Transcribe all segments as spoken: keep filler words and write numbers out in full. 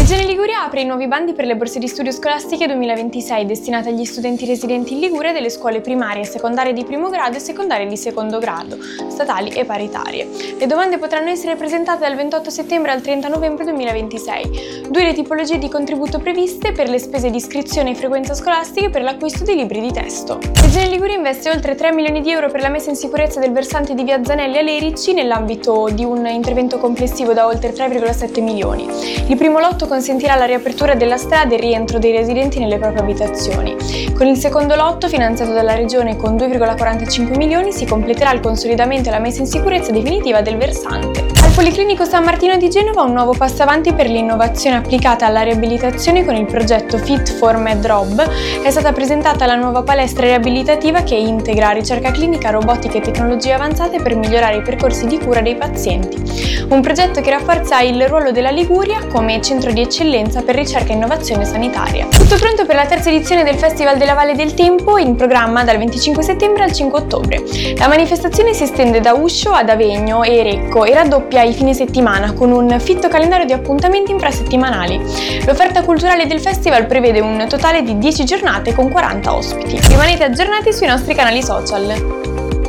Regione Liguria apre i nuovi bandi per le borse di studio scolastiche duemilaventisei destinate agli studenti residenti in Liguria delle scuole primarie e secondarie di primo grado e secondarie di secondo grado, statali e paritarie. Le domande potranno essere presentate dal ventotto settembre al trenta novembre duemilaventisei. Due le tipologie di contributo previste per le spese di iscrizione e frequenza scolastica e per l'acquisto di libri di testo. Regione Liguria investe oltre tre milioni di euro per la messa in sicurezza del versante di via Zanelli a Lerici nell'ambito di un intervento complessivo da oltre tre virgola sette milioni. Il primo lotto consentirà la riapertura della strada e il rientro dei residenti nelle proprie abitazioni. Con il secondo lotto, finanziato dalla Regione con due virgola quarantacinque milioni, si completerà il consolidamento e la messa in sicurezza definitiva del versante. Al Policlinico San Martino di Genova un nuovo passo avanti per l'innovazione applicata alla riabilitazione con il progetto Fit for MedRob. È stata presentata la nuova palestra riabilitativa che integra ricerca clinica, robotica e tecnologie avanzate per migliorare i percorsi di cura dei pazienti. Un progetto che rafforza il ruolo della Liguria come centro di eccellenza per ricerca e innovazione sanitaria. Tutto pronto per la terza edizione del Festival della Valle del Tempo, in programma dal venticinque settembre al cinque ottobre. La manifestazione si estende da Uscio ad Avegno e Recco e raddoppia i fine settimana con un fitto calendario di appuntamenti infrasettimanali. L'offerta culturale del festival prevede un totale di dieci giornate con quaranta ospiti. Rimanete aggiornati sui nostri canali social.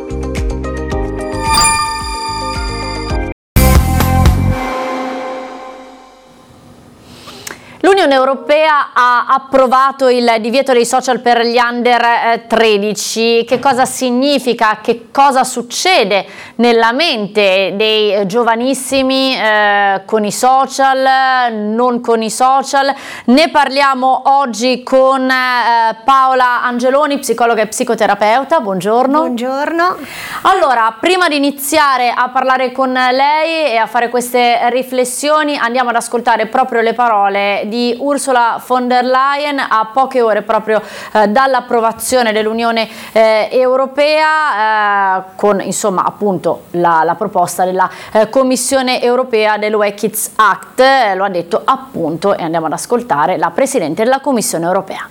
L'Unione Europea ha approvato il divieto dei social per gli under tredici. Che cosa significa? Che cosa succede nella mente dei giovanissimi eh, con i social, non con i social? Ne parliamo oggi con eh, Paola Angeloni, psicologa e psicoterapeuta. Buongiorno. Buongiorno. Allora, prima di iniziare a parlare con lei e a fare queste riflessioni, andiamo ad ascoltare proprio le parole di di Ursula von der Leyen a poche ore proprio eh, dall'approvazione dell'Unione eh, Europea eh, con insomma appunto la, la proposta della eh, Commissione Europea del U E Kids Act, eh, lo ha detto appunto, e andiamo ad ascoltare la Presidente della Commissione Europea.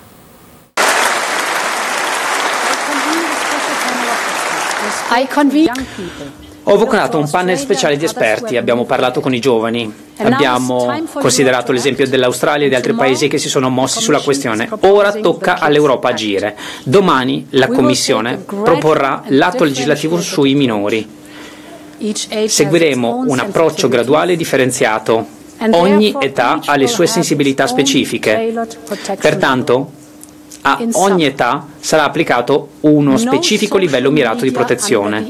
I convene Ho convocato un panel speciale di esperti, abbiamo parlato con i giovani, abbiamo considerato l'esempio dell'Australia e di altri paesi che si sono mossi sulla questione. Ora tocca all'Europa agire. Domani la Commissione proporrà l'atto legislativo sui minori. Seguiremo un approccio graduale e differenziato. Ogni età ha le sue sensibilità specifiche. Pertanto, a ogni età sarà applicato uno specifico livello mirato di protezione.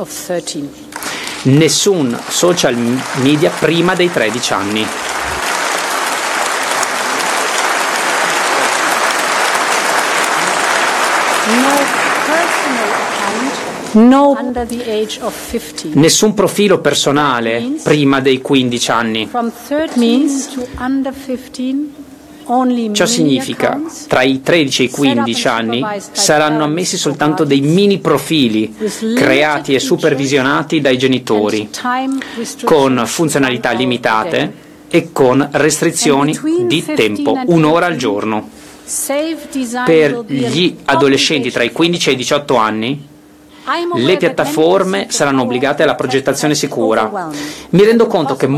Nessun social media prima dei tredici anni. No. Nessun profilo personale prima dei quindici anni. Ciò significa, tra i tredici e i quindici anni saranno ammessi soltanto dei mini profili creati e supervisionati dai genitori, con funzionalità limitate e con restrizioni di tempo, un'ora al giorno. Per gli adolescenti tra i quindici e i diciotto anni, le piattaforme saranno obbligate alla progettazione sicura. Mi rendo conto che